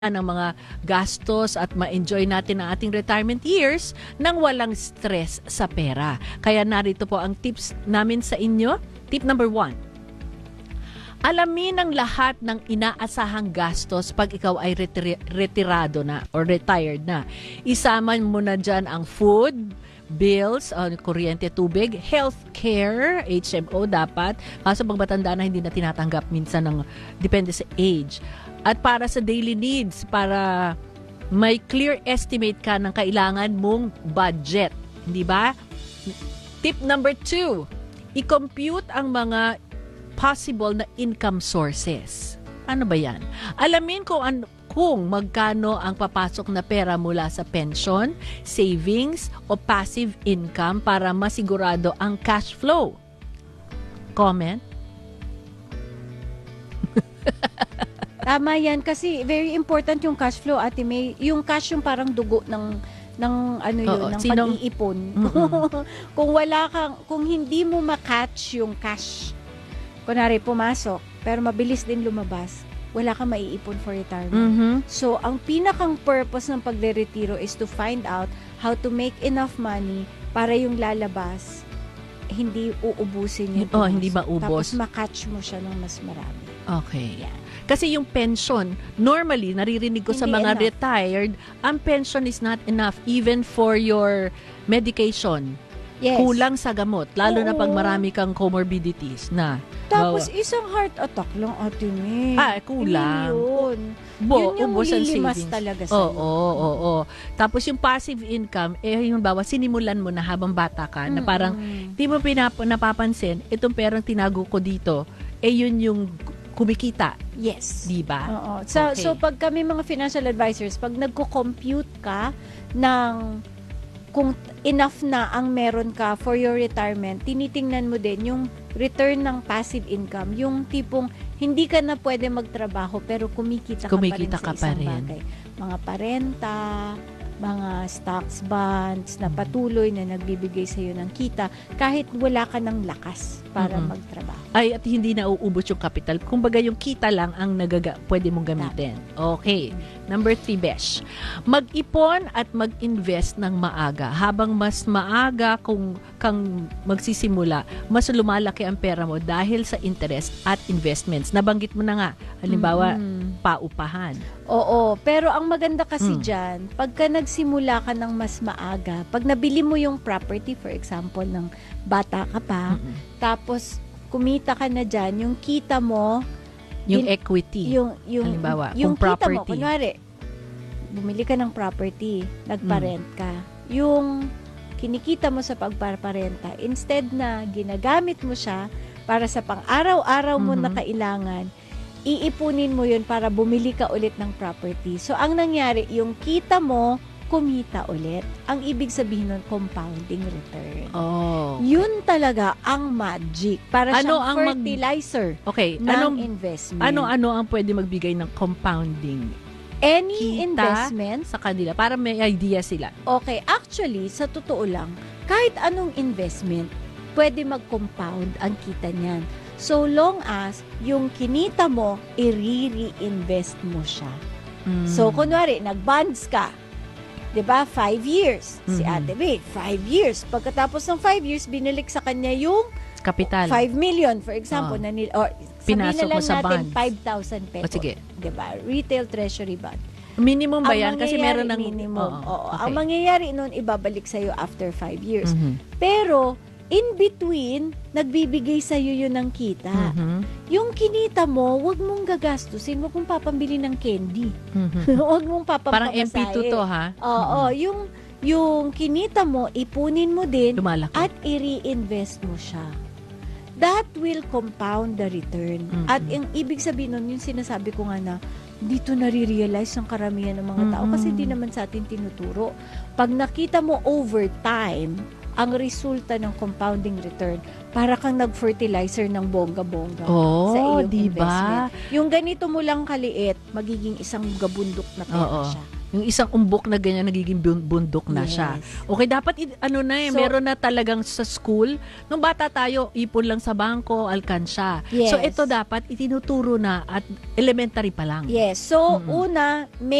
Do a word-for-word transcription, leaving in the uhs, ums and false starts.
ng mga gastos at ma-enjoy natin ang ating retirement years nang walang stress sa pera. Kaya narito po ang tips namin sa inyo. Tip number one. Alamin ang lahat ng inaasahang gastos pag ikaw ay retira- retirado na or retired na. Isama mo na dyan ang food, bills, uh, kuryente, tubig, healthcare, H M O dapat. Kaso pag matanda na hindi na tinatanggap minsan ng depende sa age. At para sa daily needs, para may clear estimate ka ng kailangan mong budget. Di ba? Tip number two, i-compute ang mga possible na income sources. Ano ba yan? Alamin kung, an- kung magkano ang papasok na pera mula sa pension, savings, o passive income para masigurado ang cash flow. Comment? Tama yan kasi very important yung cash flow, Ate May. Yung cash yung parang dugo ng ng ano yun, Oo, ng sinong, pag-iipon. Kung wala kang, kung hindi mo ma-catch yung cash, kunwari pumasok, pero mabilis din lumabas, wala kang maiipon for retirement. Mm-hmm. So, ang pinakang purpose ng pagre-retiro is to find out how to make enough money para yung lalabas, hindi uubusin yung Oh, hindi maubos. Tapos ma-catch mo siya ng mas marami. Okay. Yeah. Kasi yung pension, normally, naririnig ko sa Hindi mga enough. retired, ang pension is not enough even for your medication. Yes. Kulang sa gamot, lalo Oo. na pag marami kang comorbidities na. Tapos Bawa- isang heart attack lang, Ate May. Ah, kulang. Hindi yun. Bo, Yun yung ubos ang lilimas savings. talaga Oo, sa'yo. oo, oo, oo. Tapos yung passive income, eh yung bawa, sinimulan mo na habang bata ka, na parang, di mo pinap- napapansin, itong perang tinago ko dito, eh yun yung kumikita. Yes. Di ba? Oo. So, Okay. so pag kami mga financial advisors, pag nagko-compute ka ng kung enough na ang meron ka for your retirement, tinitingnan mo din yung return ng passive income, yung tipong hindi ka na pwede magtrabaho pero kumikita, Kumikita ka ka pa rin pa sa isang rin. bagay. Mga parenta, mga stocks, bonds na patuloy na nagbibigay sa iyo ng kita kahit wala ka ng lakas para Mm-mm. magtrabaho. Ay, at hindi na uubos yung capital. Kumbaga yung kita lang ang nagaga, pwede mong gamitin. Okay. Number three, Besh. Mag-ipon at mag-invest ng maaga. Habang mas maaga kung kang magsisimula, mas lumalaki ang pera mo dahil sa interest at investments. Nabanggit mo na nga. Halimbawa, Mm. paupahan. Oo, pero ang maganda kasi Mm. dyan, pagka nagsimula ka ng mas maaga, pag nabili mo yung property, for example, ng bata ka pa, Mm-mm. tapos kumita ka na dyan, yung kita mo, Yung in- equity. yung, yung, Halimbawa, yung kung kita mo, property. kunwari, bumili ka ng property, nagparent Mm. ka, yung kinikita mo sa pagpaparenta, instead na ginagamit mo siya para sa pang-araw-araw mo Mhm. na kailangan, iipunin mo yun para bumili ka ulit ng property. So, ang nangyari, yung kita mo, kumita ulit. Ang ibig sabihin nun, compounding return. Oh. Yun talaga ang magic. Para Ano siyang ang mag- fertilizer Okay. ng Anong, investment. ano-ano ang pwede magbigay ng compounding Any kita investment, sa kanila para may idea sila? okay, actually, sa totoo lang, kahit anong investment, pwede mag-compound ang kita niyan. So long as yung kinita mo, i-re-reinvest mo siya. Mm. So, kunwari, nag-bonds ka. 'Di ba? Five years. Si Mhm. Ate May, five years. Pagkatapos ng five years, binalik sa kanya yung Kapital. five million, for example, Oh. na nil, or Pinasok sabihin na mo lang sa natin bonds. five thousand O pesos. sige. 'Di ba? Retail treasury bond. Minimum ba Ang yan? Kasi mangyayari, meron ng... minimum. Oo, Oo. okay. Ang mangyayari noon, ibabalik sa'yo after five years. Mhm. Pero, in between, nagbibigay sa'yo yun ng kita. Mhm. Yung kinita mo, wag mong gagastusin, wag mong papambili ng candy. Mhm. Wag mong papampamasahe. Parang M P two to, ha? Oo, yung, yung kinita mo, ipunin mo din Lumalaki. at i-reinvest mo siya. That will compound the return. Mm-mm. At yung ibig sabihin nun, yung sinasabi ko nga na, dito nare-realize ng karamihan ng mga tao kasi Mm-mm. di naman sa atin tinuturo. Pag nakita mo over time, ang resulta ng compounding return, para kang nag-fertilizer ng bongga-bongga Oh, sa iyong di investment. ba? Yung ganito mo lang kaliit, magiging isang gabundok na pera Oo. siya. Yung isang umbok na ganyan, nagiging bun- bundok na Yes. siya. Okay, dapat, i- ano na eh, So- meron na talagang sa school. Nung bata tayo, ipon lang sa bangko, alkansya. Yes. So, ito dapat itinuturo na at elementary pa lang. Yes. So, Mm-mm. una,